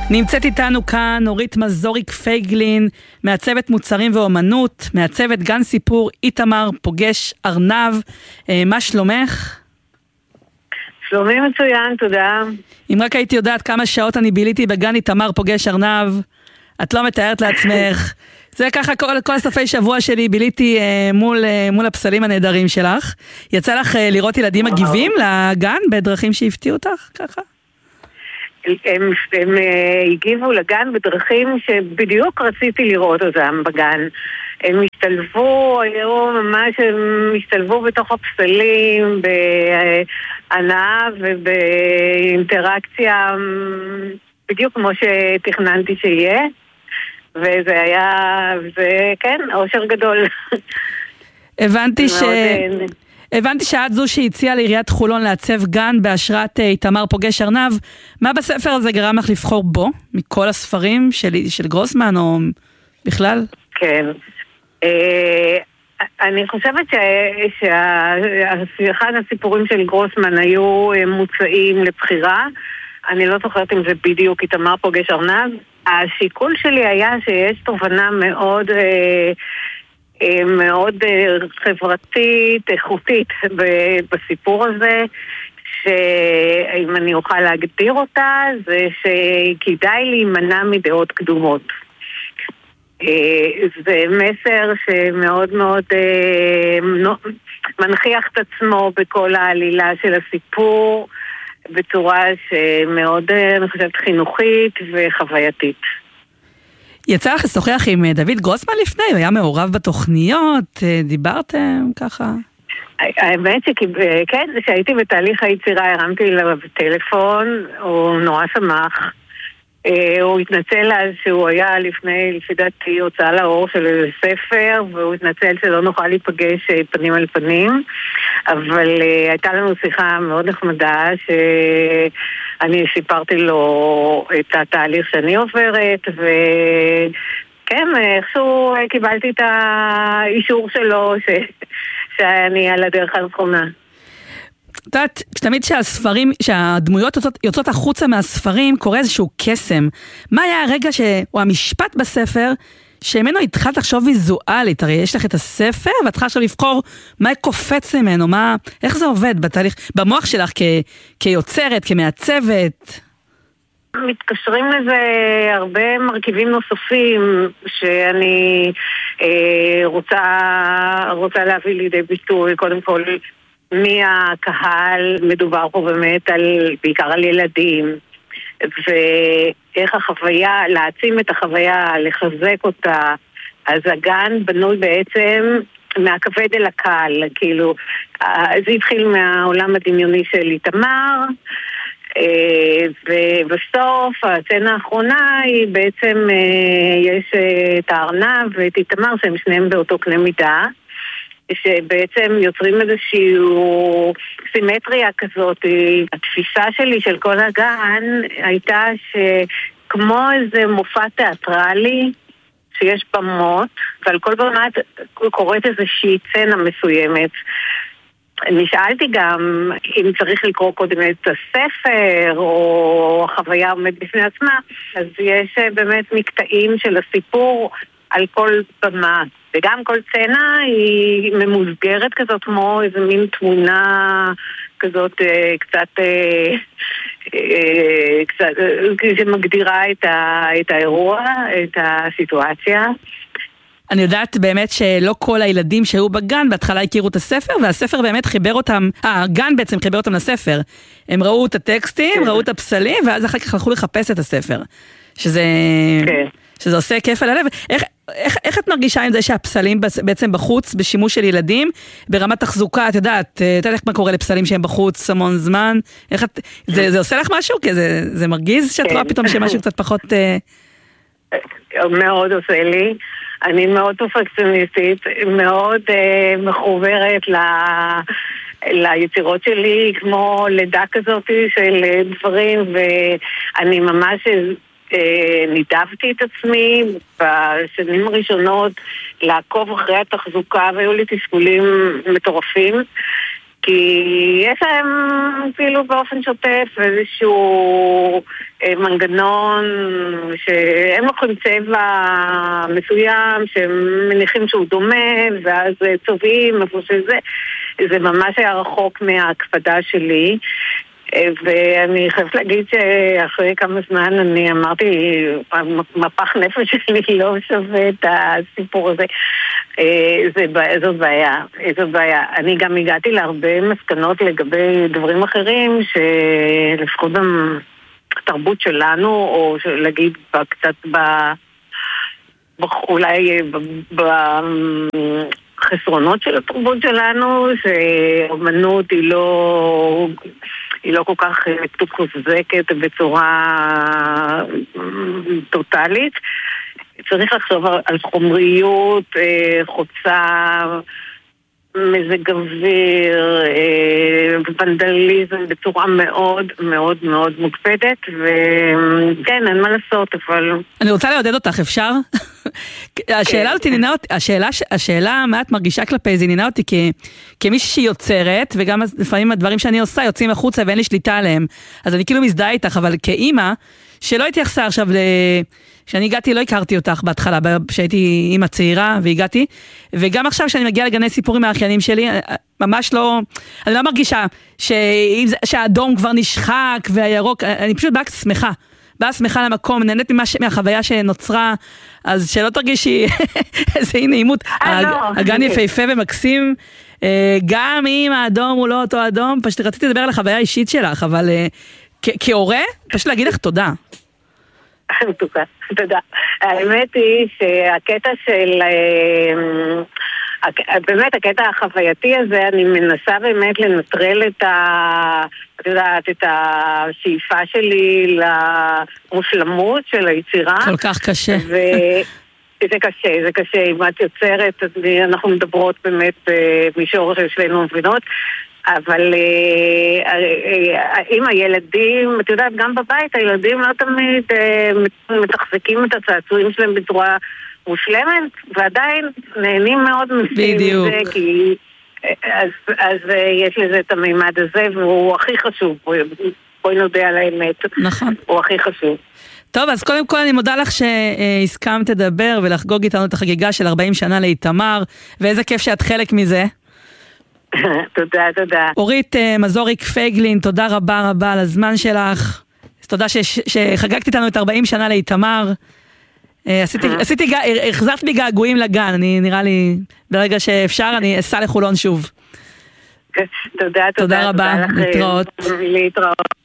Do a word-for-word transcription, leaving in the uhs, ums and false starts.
נמצאת איתנו כאן אורית מזוריק פייגלין, מעצבת מוצרים ואומנות, מעצבת גן סיפור איתמר פוגש ארנב. מה שלומך? שלומי מצוין, תודה. אם רק הייתי יודעת כמה שעות אני ביליתי בגן איתמר פוגש ארנב, את לא מתארת לעצמך. זה ככה כל, כל הסופי שבוע שלי ביליתי אה, מול, אה, מול הפסלים הנהדרים שלך. יצא לך אה, לראות ילדים מגיבים לגן בדרכים שהפתיעו אותך ככה? הם, הם הגיבו לגן בדרכים שבדיוק רציתי לראות אותם בגן. הם השתלבו, היו ממש, הם השתלבו בתוך הפסלים, בהנאה ובאינטראקציה בדיוק כמו שתכננתי שיהיה. וזה היה, זה כן, אושר גדול. הבנתי ש... הבנתי שאת זו שהציעה לעיריית חולון לעצב גן בהשראת איתמר פוגש ארנב. מה בספר הזה גרם לך לבחור בו? מכל הספרים של, של גרוסמן או בכלל? כן. אני חושבת שאחד הסיפורים של גרוסמן היו מוצאים לבחירה. אני לא זוכרת אם זה בדיוק איתמר פוגש ארנב. השיקול שלי היה שיש תובנה מאוד... מאוד חברתית, איכותית בסיפור הזה, שאם אני אוכל להגדיר אותה, זה שכדאי להימנע מדעות קדומות. זה מסר שמאוד מאוד מנחיח את עצמו בכל העלילה של הסיפור, בצורה שמאוד, אני חושבת, חינוכית וחווייתית. יצא לך לשוחח עם דוד גרוסמן לפני? הוא היה מעורב בתוכניות? דיברתם ככה? האמת שכן, שהייתי בתהליך היצירה, הרמתי אליו בטלפון, הוא נורא שמח. הוא התנצל אז שהוא היה לפני, לפי דעתי, הוצאה לאור של איזה ספר, והוא התנצל שלא נוכל להיפגש פנים על פנים, אבל הייתה לנו שיחה מאוד נחמדה, שאני סיפרתי לו את התהליך שאני עוברת, וכן, איכשהו קיבלתי את האישור שלו ש... שאני על הדרך הנכונה. את יודעת, תמיד שהספרים, שהדמויות יוצאות, יוצאות החוצה מהספרים, קורה איזשהו קסם. מה היה הרגע ש... או המשפט בספר, שממנו התחלת לחשוב ויזואלית? הרי יש לך את הספר, ואת צריכה עכשיו לבחור מה קופץ ממנו, מה... איך זה עובד בתהליך, במוח שלך כ... כיוצרת, כמעצבת? מתקשרים לזה הרבה מרכיבים נוספים, שאני אה, רוצה, רוצה להביא לידי ביטוי, קודם כל... מי הקהל, מדובר פה באמת על, בעיקר על ילדים, ואיך החוויה, להעצים את החוויה, לחזק אותה. אז הגן בנוי בעצם מהכבד אל הקהל, כאילו, זה התחיל מהעולם הדמיוני של איתמר, ובסוף, הסצנה האחרונה היא בעצם, יש את הארנב ואת איתמר, שהם שניהם באותו קנה מידה, שבעצם יוצרים איזושהי סימטריה כזאת. התפיסה שלי של כל הגן הייתה שכמו איזה מופע תיאטרלי שיש במות, ועל כל במה קורית איזושהי סצנה מסוימת. נשאלתי גם אם צריך לקרוא קודם את הספר או החוויה עומד בפני עצמה, אז יש באמת מקטעים של הסיפור על כל במה, וגם כל סצנה היא ממוסגרת כזאת, כמו איזה מין תמונה כזאת קצת, קצת שמגדירה את, ה, את האירוע, את הסיטואציה. אני יודעת באמת שלא כל הילדים שהיו בגן בהתחלה הכירו את הספר, והספר באמת חיבר אותם, הגן בעצם חיבר אותם לספר. הם ראו את הטקסטים, ראו את הפסלים, ואז אחר כך הלכו לחפש את הספר. שזה... כן. שזה עושה כיף על הלב. איך, איך, איך את מרגישה עם זה שהפסלים בעצם בחוץ, בשימוש של ילדים, ברמת תחזוקה, את יודעת, את יודעת מה קורה לפסלים שהם בחוץ המון זמן? איך את, זה, זה עושה לך משהו? כי זה, זה מרגיז שאת רואה פתאום שמשהו קצת פחות... מאוד עושה לי. אני מאוד פרפקציוניסטית, מאוד uh, מחוברת ל... ליצירות שלי, כמו לידה כזאת של דברים, ואני ממש נידבתי את עצמי בשנים הראשונות לעקוב אחרי התחזוקה, והיו לי תסכולים מטורפים, כי יש להם כאילו באופן שוטף איזשהו מנגנון שהם לוקחים צבע מסוים שהם מניחים שהוא דומה ואז צובעים איפה שזה, זה ממש היה רחוק מההקפדה שלי. ואני חייבת להגיד שאחרי כמה זמן אני אמרתי, מפח נפש שלי לא שווה את הסיפור הזה. זאת בעיה, זאת בעיה. אני גם הגעתי להרבה מסקנות לגבי דברים אחרים שלפחות בתרבות שלנו, או להגיד קצת ב... אולי בחסרונות של התרבות שלנו, שאומנות היא לא... היא לא כל כך מתוחזקת בצורה טוטלית. צריך לחשוב על חומריות, חוצה, מזג אוויר, ונדליזם בצורה מאוד מאוד מאוד מוקפדת, וכן, אין מה לעשות, אבל... אני רוצה לעודד אותך, אפשר? השאלה הזאת עניינה אותי, השאלה, השאלה מה את מרגישה כלפי זה עניינה אותי כמישהי שיוצרת, וגם לפעמים הדברים שאני עושה יוצאים החוצה ואין לי שליטה עליהם, אז אני כאילו מזדהה איתך, אבל כאימא, שלא התייחסה עכשיו ל... כשאני הגעתי לא הכרתי אותך בהתחלה, כשהייתי אימא צעירה והגעתי, וגם עכשיו כשאני מגיעה לגני סיפורים מהאחיינים שלי, ממש לא, אני לא מרגישה ש... שהאדום כבר נשחק והירוק, אני פשוט באה שמחה, באה שמחה למקום, נהנית ממש... מהחוויה שנוצרה, אז שלא תרגישי איזה אי נעימות, הגן יפהפה ומקסים, גם אם האדום הוא לא אותו אדום, פשוט רציתי לדבר על החוויה האישית שלך, אבל כהורה, פשוט להגיד לך תודה. תודה. האמת היא שהקטע של... באמת הקטע החווייתי הזה, אני מנסה באמת לנטרל את ה... את יודעת, את השאיפה שלי למושלמות של היצירה. כל כך קשה. זה קשה, זה קשה. אם את יוצרת, אנחנו מדברות באמת מישור של שלינו מבינות, אבל עם הילדים, את יודעת, גם בבית, הילדים לא תמיד מתחזקים את הצעצועים שלהם בצורה מושלמת, ועדיין נהנים מאוד מזה, כי אז, אז יש לזה את המימד הזה, והוא הכי חשוב, בואי נודה על האמת. נכון. הוא הכי חשוב. טוב, אז קודם כל אני מודה לך שהסכמת לדבר ולחגוג איתנו את החגיגה של ארבעים שנה לאיתמר, ואיזה כיף שאת חלק מזה. תודה, תודה. אורית מזוריק פייגלין, תודה רבה רבה על הזמן שלך. תודה שחגגת איתנו את ארבעים שנה לאיתמר. עשיתי, עשיתי, החזרת בי געגועים לגן, אני נראה לי, ברגע שאפשר, אני אסע לחולון שוב. תודה, תודה. תודה רבה, להתראות. להתראות.